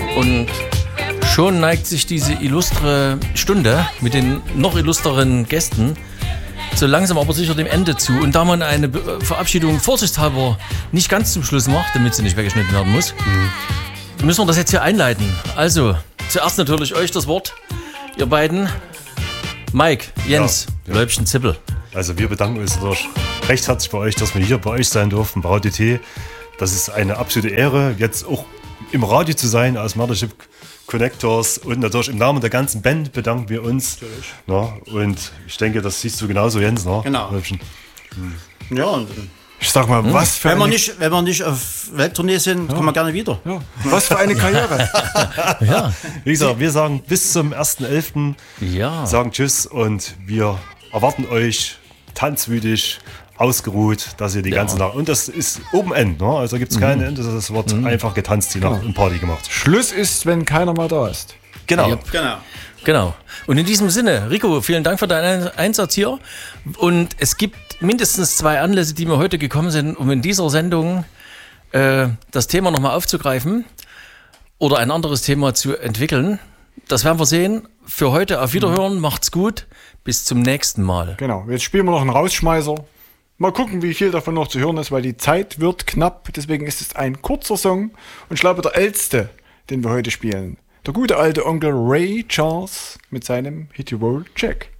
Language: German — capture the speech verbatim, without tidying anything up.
Und schon neigt sich diese illustre Stunde mit den noch illustreren Gästen so langsam aber sicher dem Ende zu. Und da man eine Verabschiedung vorsichtshalber nicht ganz zum Schluss macht, damit sie nicht weggeschnitten werden muss, mhm. müssen wir das jetzt hier einleiten. Also, zuerst natürlich euch das Wort, ihr beiden. Mike, Jens, ja, ja. Leubchen, Zippel. Also wir bedanken uns natürlich recht herzlich bei euch, dass wir hier bei euch sein durften, bei Radio T. Das ist eine absolute Ehre, jetzt auch im Radio zu sein als Mothership Connectors, und natürlich im Namen der ganzen Band bedanken wir uns. Na, und ich denke, das siehst du genauso, Jens. Na? Genau. Hm. Ja, und ich sag mal, hm? was für wenn eine... wir nicht, wenn wir nicht auf Welttournee sind, ja. kommen wir gerne wieder. Ja. Was für eine Karriere. Ja. Wie gesagt, wir sagen bis zum ersten elften Ja. Sagen Tschüss und wir erwarten euch tanzwütig, ausgeruht, dass ihr die ja. ganze Nacht... Und das ist Open End, ne? Also gibt es mhm. kein Ende, das wird mhm. einfach getanzt, die Nacht, und Party gemacht. Schluss ist, wenn keiner mehr da ist. Genau. Ja. Genau. Genau. Und in diesem Sinne, Rico, vielen Dank für deinen Einsatz hier. Und es gibt mindestens zwei Anlässe, die mir heute gekommen sind, um in dieser Sendung äh, das Thema nochmal aufzugreifen oder ein anderes Thema zu entwickeln. Das werden wir sehen. Für heute auf Wiederhören. Mhm. Macht's gut. Bis zum nächsten Mal. Genau. Jetzt spielen wir noch einen Rausschmeißer. Mal gucken, wie viel davon noch zu hören ist, weil die Zeit wird knapp. Deswegen ist es ein kurzer Song. Und ich glaube, der älteste, den wir heute spielen. Der gute alte Onkel Ray Charles mit seinem Hit You Roll Check.